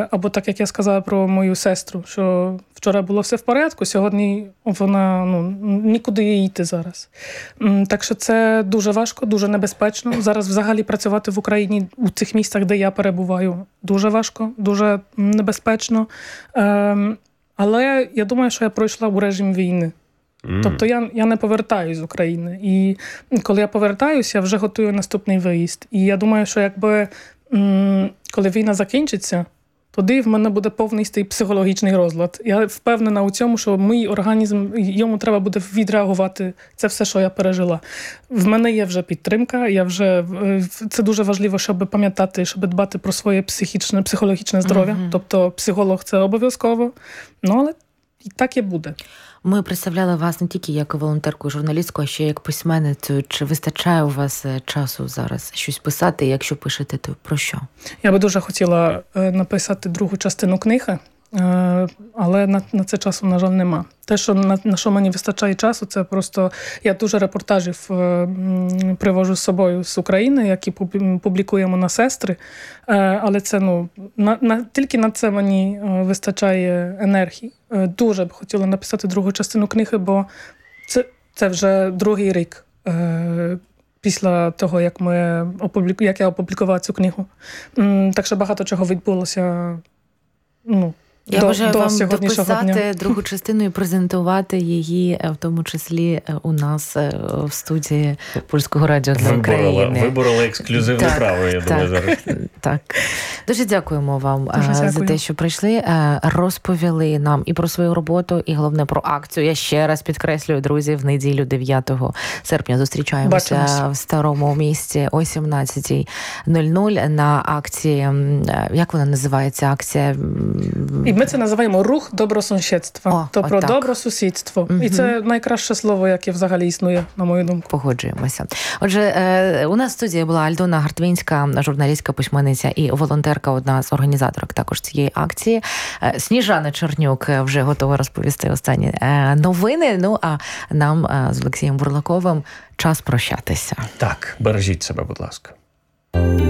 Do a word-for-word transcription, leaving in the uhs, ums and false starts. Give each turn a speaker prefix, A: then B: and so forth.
A: Або так, як я сказала про мою сестру, що вчора було все в порядку, сьогодні вона, ну, нікуди їй йти зараз. Так що це дуже важко, дуже небезпечно. Зараз взагалі працювати в Україні у цих місцях, де я перебуваю, дуже важко, дуже небезпечно. Але я думаю, що я пройшла у режим війни. Mm. Тобто я, я не повертаюсь з України. І коли я повертаюся, я вже готую наступний виїзд. І я думаю, що якби коли війна закінчиться, тоді в мене буде повний стій психологічний розлад. Я впевнена у цьому, що мій організм, йому треба буде відреагувати це все, що я пережила. В мене є вже підтримка, я вже, це дуже важливо, щоб пам'ятати, щоб дбати про своє психічне, психологічне здоров'я. Mm-hmm. Тобто психолог – це обов'язково, ну але і так і буде.
B: Ми представляли вас не тільки як волонтерку і журналістку, а ще як письменницю. Чи вистачає у вас часу зараз щось писати? Якщо пишете, то про що?
A: Я би дуже хотіла написати другу частину книги, але на, на це часу, на жаль, нема. Те, що на, на що мені вистачає часу, це просто... Я дуже репортажів привожу з собою з України, які публікуємо на сестри, але це, ну, на, на, тільки на це мені вистачає енергії. Дуже б хотіла написати другу частину книги, бо це, це вже другий рік після того, як, ми опубліку... як я опублікувала цю книгу. Так що багато чого відбулося, ну,
B: Я
A: до,
B: бажаю
A: до
B: вам
A: дописати
B: дня. другу частину і презентувати її, в тому числі у нас в студії Польського радіо для
C: виборола,
B: України.
C: Виборола ексклюзивне
B: так,
C: право, я
B: так,
C: думаю, зараз.
B: Так. Дуже дякуємо вам
A: Дуже
B: за
A: дякую.
B: те, що прийшли, розповіли нам і про свою роботу, і головне про акцію. Я ще раз підкреслюю, друзі, в неділю дев'ятого серпня зустрічаємося
A: Бачимось.
B: в Старому місті о сімнадцятій нуль нуль на акції, як вона називається, акція...
A: І ми це називаємо рух добросусідства.
B: О,
A: то про
B: отак.
A: добросусідство.
B: Угу.
A: І це найкраще слово, яке взагалі існує, на мою думку.
B: Погоджуємося. Отже, у нас в студії була Альдона Гартвінська, журналістка, письменниця і волонтерка, одна з організаторок також цієї акції. Сніжана Чернюк вже готова розповісти останні новини. Ну, а нам з Олексієм Бурлаковим час прощатися.
C: Так, бережіть себе, будь ласка.